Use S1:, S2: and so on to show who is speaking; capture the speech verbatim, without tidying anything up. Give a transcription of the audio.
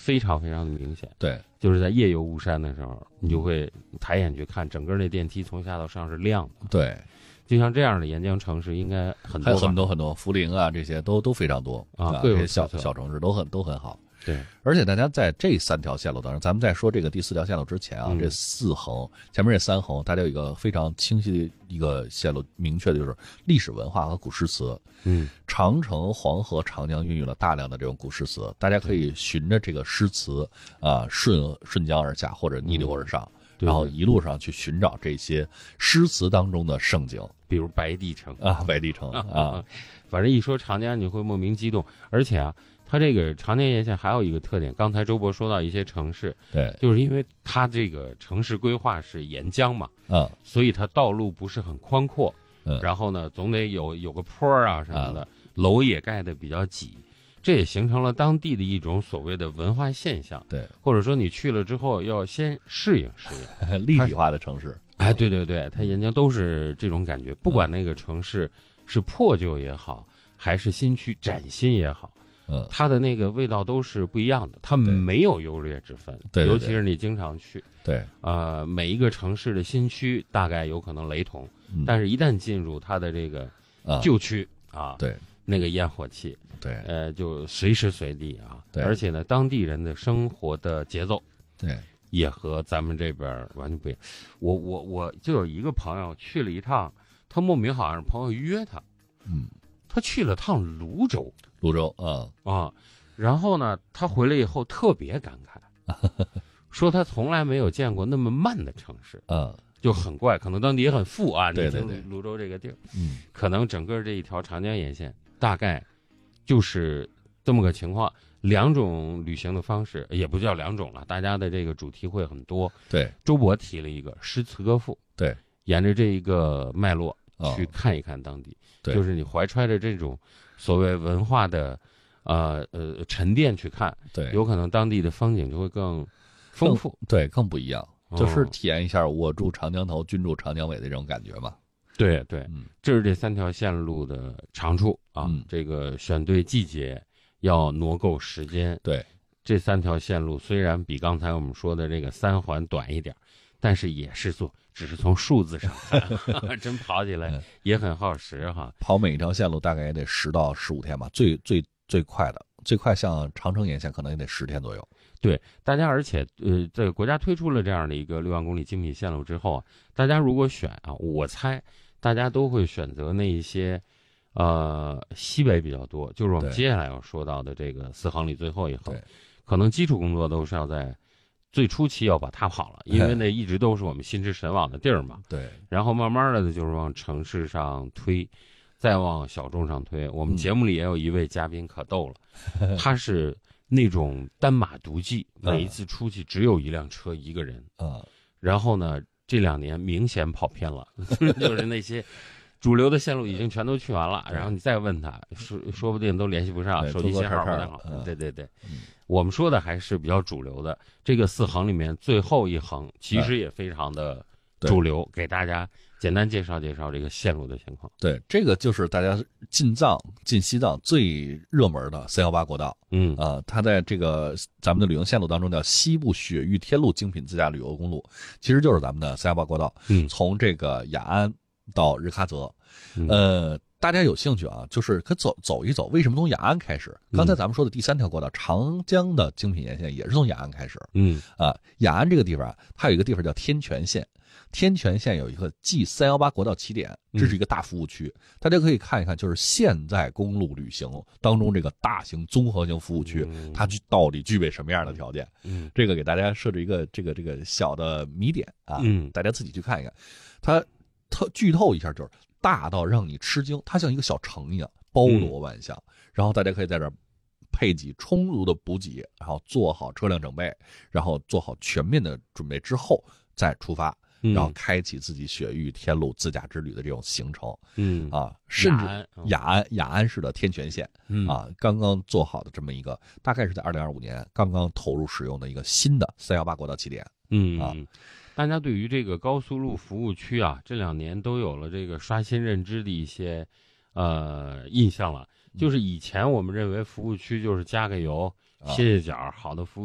S1: 非常非常的明显。
S2: 对，
S1: 就是在夜游巫山的时候，你就会抬眼去看，整个那电梯从下到上是亮的。
S2: 对，
S1: 就像这样的沿江城市应该很多，
S2: 还有很多很多，涪陵啊这些都都非常多
S1: 啊，各有
S2: 这些小
S1: 特色
S2: 小城市都很都很好。
S1: 对，
S2: 而且大家在这三条线路当中，咱们在说这个第四条线路之前啊，
S1: 嗯
S2: 这四横前面这三横，大家有一个非常清晰的一个线路，明确的就是历史文化和古诗词。
S1: 嗯，
S2: 长城、黄河、长江孕育了大量的这种古诗词，大家可以循着这个诗词啊顺顺江而下或者逆流而上，
S1: 对
S2: 然后一路上去寻找这些诗词当中的盛景，
S1: 比如白帝城
S2: 啊，白帝城啊，
S1: 反正一说长江你会莫名激动。而且啊，它这个长江沿线还有一个特点，刚才周博说到一些城市，
S2: 对，
S1: 就是因为它这个城市规划是沿江嘛，
S2: 嗯，
S1: 所以它道路不是很宽阔，
S2: 嗯，
S1: 然后呢，总得有有个坡啊什么的，啊、楼也盖得比较挤，这也形成了当地的一种所谓的文化现象。
S2: 对，
S1: 或者说你去了之后要先适应适应
S2: 立体化的城市。
S1: 哎，对对对，它沿江都是这种感觉，不管那个城市是破旧也好，还是新区崭新也好。
S2: 嗯，
S1: 它的那个味道都是不一样的，它没有优劣之分。
S2: 对，对对，
S1: 尤其是你经常去，
S2: 对，
S1: 呃，每一个城市的新区大概有可能雷同，
S2: 嗯、
S1: 但是一旦进入它的这个旧区 啊, 啊，
S2: 对，
S1: 那个烟火气，
S2: 对，
S1: 呃，就随时随地啊，
S2: 对，
S1: 而且呢，当地人的生活的节奏，
S2: 对，
S1: 也和咱们这边完全不一样。我我我就有一个朋友去了一趟，他莫名好像是朋友约他，
S2: 嗯。
S1: 他去了趟泸州，
S2: 泸州啊
S1: 啊，然后呢，他回来以后特别感慨，说他从来没有见过那么慢的城市，
S2: 嗯，
S1: 就很怪，可能当地也很富啊。
S2: 对对对，
S1: 泸州这个地儿，
S2: 嗯，
S1: 可能整个这一条长江沿线大概就是这么个情况。两种旅行的方式也不叫两种了，大家的这个主题会很多。
S2: 对，
S1: 周博提了一个诗词歌赋，
S2: 对，
S1: 沿着这一个脉络。
S2: 哦、
S1: 去看一看当地，
S2: 对，
S1: 就是你怀揣着这种所谓文化的呃呃沉淀去看，
S2: 对，
S1: 有可能当地的风景就会更丰富，
S2: 对，更不一样，
S1: 哦、
S2: 就是体验一下我住长江头，君住长江尾的这种感觉嘛。
S1: 对对，
S2: 嗯，
S1: 这是这三条线路的长处啊。
S2: 嗯、
S1: 这个选对季节，要挪够时间。
S2: 对，
S1: 这三条线路虽然比刚才我们说的这个三环短一点，但是也是做。只是从数字上看，真跑起来也很耗时哈。
S2: 跑每一条线路大概也得十到十五天吧，最最最快的，最快像长城沿线可能也得十天左右。
S1: 对，大家而且呃，这个国家推出了这样的一个六万公里精品线路之后啊，大家如果选啊，我猜大家都会选择那一些呃西北比较多，就是我们接下来要说到的这个四横里最后一横，可能基础工作都是要在。最初期要把它跑了，因为那一直都是我们心驰神往的地儿嘛。
S2: 对，
S1: 然后慢慢的就是往城市上推，再往小众上推。我们节目里也有一位嘉宾可逗了，嗯、他是那种单马独骑，每一次出去只有一辆车一个人。
S2: 啊、嗯，
S1: 然后呢，这两年明显跑偏了，就是那些。主流的线路已经全都去完了，然后你再问他，说说不定都联系不上，手机信号不太好。
S2: 嗯、
S1: 对对对、
S2: 嗯，
S1: 我们说的还是比较主流的。这个四横里面最后一横其实也非常的主流，嗯、给大家简单介绍介绍这个线路的情况。
S2: 对，这个就是大家进藏、进西藏最热门的三幺八国道。
S1: 嗯
S2: 啊、呃，它在这个咱们的旅行线路当中叫西部雪域天路精品自驾旅游公路，其实就是咱们的三幺八国道。
S1: 嗯，
S2: 从这个雅安到日喀则。呃，大家有兴趣啊，就是可走走一走。为什么从雅安开始？刚才咱们说的第三条国道，长江的精品沿线也是从雅安开始。
S1: 嗯
S2: 啊，雅安这个地方啊，它有一个地方叫天泉县。天泉县有一个继三幺八国道起点，这是一个大服务区，嗯、大家可以看一看，就是现在公路旅行当中这个大型综合性服务区，
S1: 嗯、
S2: 它到底具备什么样的条件？
S1: 嗯，
S2: 这个给大家设置一个这个这个小的谜点啊，
S1: 嗯，
S2: 大家自己去看一看。它特剧透一下，就是大到让你吃惊，它像一个小城一样，包罗万象。嗯、然后大家可以在这儿配给充足的补给，然后做好车辆整备，然后做好全面的准备之后再出发，
S1: 嗯、
S2: 然后开启自己雪域天路自驾之旅的这种行程。
S1: 嗯
S2: 啊，甚至
S1: 雅安
S2: 雅安雅安市的天泉县、
S1: 嗯、
S2: 啊，刚刚做好的这么一个，大概是在二零二五年刚刚投入使用的一个新的三幺八国道起点。
S1: 嗯
S2: 啊。
S1: 大家对于这个高速路服务区啊，这两年都有了这个刷新认知的一些呃印象了。就是以前我们认为服务区就是加个油、歇歇脚，好的服务